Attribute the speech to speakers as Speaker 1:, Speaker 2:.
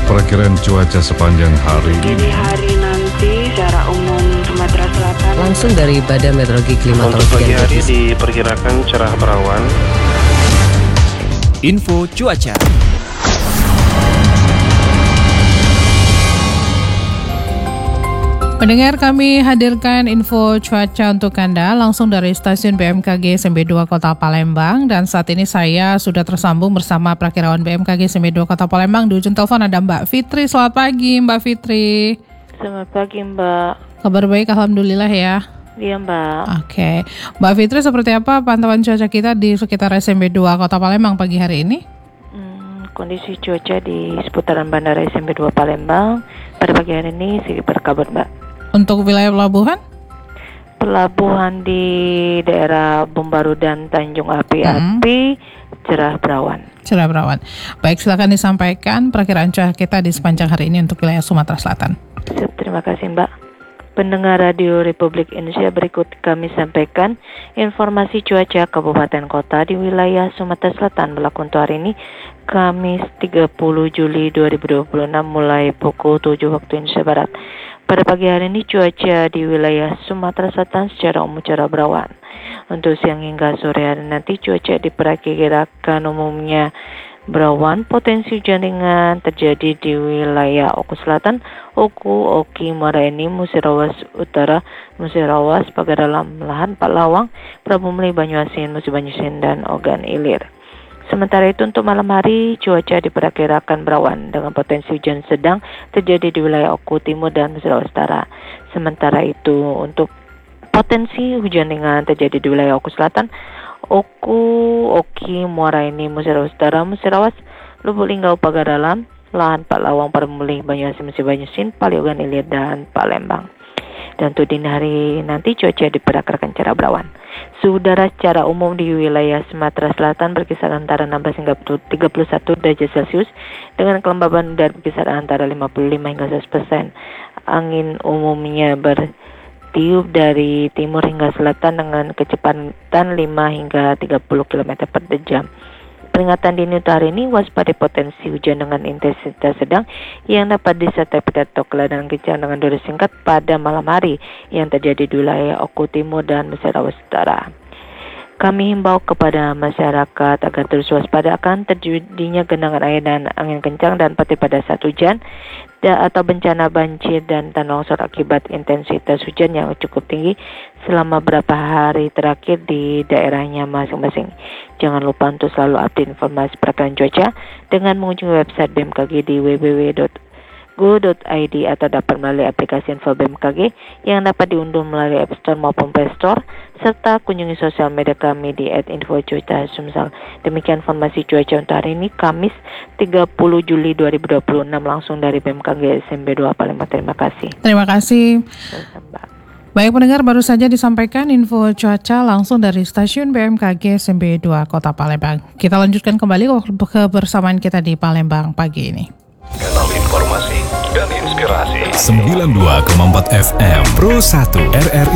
Speaker 1: Perakiraan cuaca sepanjang hari
Speaker 2: Jadi
Speaker 1: ini.
Speaker 2: hari nanti secara umum Sumatera Selatan.
Speaker 3: Langsung dari Badan Meteorologi
Speaker 4: Untuk
Speaker 3: Klimatologi
Speaker 4: pagi
Speaker 3: dan
Speaker 4: hari
Speaker 3: Geofisika.
Speaker 4: diperkirakan cerah berawan.
Speaker 5: Info cuaca.
Speaker 6: Pendengar, kami hadirkan info cuaca untuk Anda langsung dari stasiun BMKG SMB2 Kota Palembang, dan saat ini saya sudah tersambung bersama Prakirawan BMKG SMB2 Kota Palembang. Di ujung telepon ada Mbak Fitri. Selamat pagi Mbak Fitri.
Speaker 2: Selamat pagi Mbak.
Speaker 6: Kabar baik, alhamdulillah ya.
Speaker 2: Iya Mbak.
Speaker 6: Oke. Mbak Fitri, seperti apa pantauan cuaca kita di sekitar SMB2 Kota Palembang pagi hari ini?
Speaker 2: Kondisi cuaca di seputaran Bandara SMB2 Palembang pada pagi hari ini sedikit berkabut Mbak.
Speaker 6: Untuk wilayah pelabuhan?
Speaker 2: Pelabuhan di daerah Bombaru dan Tanjung Api-Api cerah berawan.
Speaker 6: Cerah berawan. Baik, silakan disampaikan perakiraan cuaca kita di sepanjang hari ini untuk wilayah Sumatera Selatan.
Speaker 2: Terima kasih Mbak. Pendengar Radio Republik Indonesia, berikut kami sampaikan informasi cuaca kabupaten kota di wilayah Sumatera Selatan berlaku untuk hari ini, Kamis 30 Juli 2026 mulai pukul 7 waktu Indonesia Barat. Pada pagi hari ini cuaca di wilayah Sumatera Selatan secara umum cerah berawan. Untuk siang hingga sore hari nanti cuaca diperkirakan umumnya berawan, potensi hujan ringan terjadi di wilayah Oku Selatan, Oku, Oki, Muara Enim, Musirawas Utara, Musirawas, Pagaralam, Lahan, Palawang, Prabu Muli, Banyuasin, Musi Banyusin, dan Ogan Ilir. Sementara itu untuk malam hari cuaca diperkirakan berawan dengan potensi hujan sedang terjadi di wilayah Oku Timur dan Musirawas Utara. Sementara itu untuk potensi hujan ringan terjadi di wilayah Oku Selatan, Oku, Oki, Muara Enim, Musirawas Utara, Musirawas, Lubuk Linggau, Pagaralam, Lahan, Palawang, Parmuli, Banyuasin, Musi Banyusin, Paliogan Ilir, dan Palembang. Dan untuk dini hari nanti cuaca diperkirakan cerah berawan. Suhu udara secara umum di wilayah Sumatera Selatan berkisar antara 16 hingga 31 derajat Celcius dengan kelembaban udara berkisar antara 55 hingga 100%. Angin umumnya bertiup dari timur hingga selatan dengan kecepatan 5 hingga 30 km per jam. Peringatan dini untuk hari ini, waspada potensi hujan dengan intensitas sedang yang dapat disertai petir keladang kencang dengan durasi singkat pada malam hari yang terjadi di wilayah Oku Timur dan Musirawas Utara. Kami himbau kepada masyarakat agar terus waspada akan terjadinya genangan air dan angin kencang dan petir pada saat hujan atau bencana banjir dan tanah longsor akibat intensitas hujan yang cukup tinggi selama beberapa hari terakhir di daerahnya masing-masing. Jangan lupa untuk selalu update informasi perakiraan cuaca dengan mengunjungi website BMKG di www.go.id atau dapat melalui aplikasi info BMKG yang dapat diunduh melalui App Store maupun Play Store, serta kunjungi sosial media kami di @infocuaca_sumsel. Demikian informasi cuaca untuk hari ini, Kamis 30 Juli 2026 langsung dari BMKG SMB2 Palembang. Terima kasih.
Speaker 6: Terima kasih. Baik pendengar, baru saja disampaikan info cuaca langsung dari stasiun BMKG SMB2 Kota Palembang. Kita lanjutkan kembali kebersamaan kita di Palembang pagi ini.
Speaker 7: Kanal informasi dan inspirasi
Speaker 5: 92,4 FM Pro 1 RRI